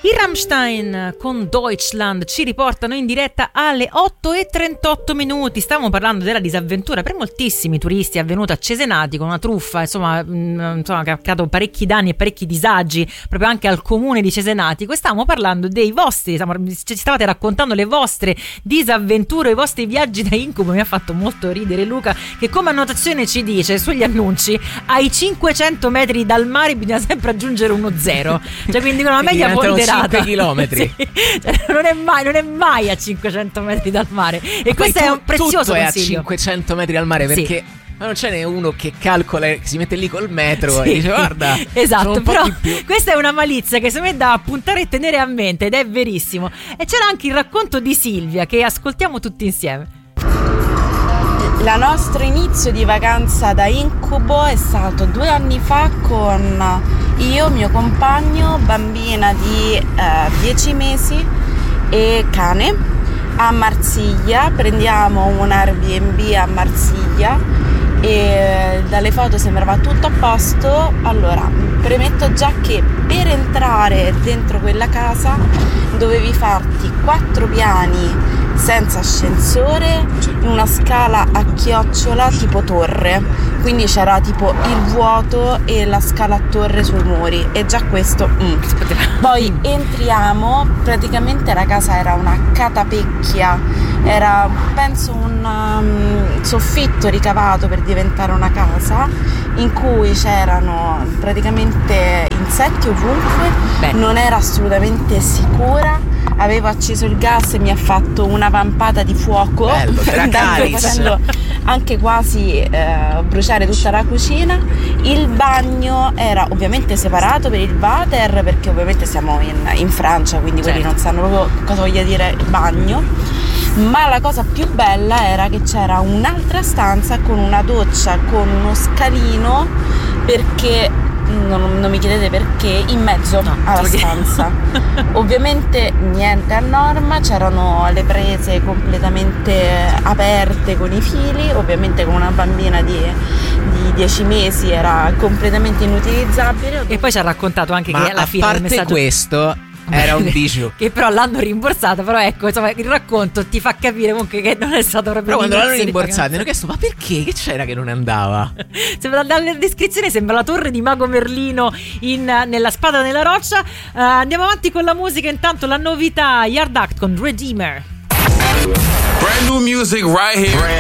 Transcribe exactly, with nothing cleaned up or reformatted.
I Rammstein con Deutschland ci riportano in diretta alle otto e trentotto minuti. Stavamo parlando della disavventura per moltissimi turisti avvenuta a Cesenati con una truffa, insomma, mh, insomma che ha creato parecchi danni e parecchi disagi proprio anche al comune di Cesenati. Stavamo parlando dei vostri, ci stavate raccontando le vostre disavventure, i vostri viaggi da incubo. Mi ha fatto molto ridere Luca, che come annotazione ci dice sugli annunci: ai cinquecento metri dal mare bisogna sempre aggiungere uno zero, cioè quindi con una media ponderata cinque chilometri. Sì, cioè non è mai non è mai a cinquecento metri dal mare. E ma questo è un prezioso tutto consiglio. È a cinquecento metri dal mare, perché sì. Ma non ce n'è uno che calcola, che si mette lì col metro sì. e dice guarda, esatto, però di più. Questa è una malizia che secondo me è da appuntare e tenere a mente, ed è verissimo. E c'era anche il racconto di Silvia che ascoltiamo tutti insieme. La nostro inizio di vacanza da incubo è stato due anni fa con io, mio compagno, bambina di eh, dieci mesi e cane a Marsiglia. Prendiamo un Airbnb a Marsiglia e dalle foto sembrava tutto a posto. Allora, premetto già che per entrare dentro quella casa dovevi farti quattro piani senza ascensore, in una scala a chiocciola tipo torre, quindi c'era tipo il vuoto e la scala a torre sui muri, e già questo mm. Poi entriamo, praticamente la casa era una catapecchia, era penso un um, soffitto ricavato per diventare una casa, in cui c'erano praticamente insetti ovunque. Beh. Non era assolutamente sicura. Avevo acceso il gas e mi ha fatto una vampata di fuoco, bello, facendo anche quasi eh, bruciare tutta la cucina. Il bagno era ovviamente separato per il water, perché ovviamente siamo in, in Francia, quindi certo. Quelli non sanno proprio cosa voglia dire il bagno. Ma la cosa più bella era che c'era un'altra stanza con una doccia, con uno scalino, perché non, non mi chiedete perché, in mezzo no, alla perché... stanza. Ovviamente niente a norma, c'erano le prese completamente aperte con i fili, ovviamente con una bambina di, di dieci mesi era completamente inutilizzabile. E poi ci ha raccontato anche Ma che alla fine a parte il messaggio... questo era un bijou che però l'hanno rimborsato, però ecco, insomma, il racconto ti fa capire comunque che non è stato proprio. Però quando l'hanno rimborsato hanno chiesto: ma perché? Che c'era che non andava? Sembra, dalla descrizione sembra la torre di Mago Merlino in, nella Spada nella roccia. uh, Andiamo avanti con la musica. Intanto la novità, Yard Act con Redeemer. Brand new music right here.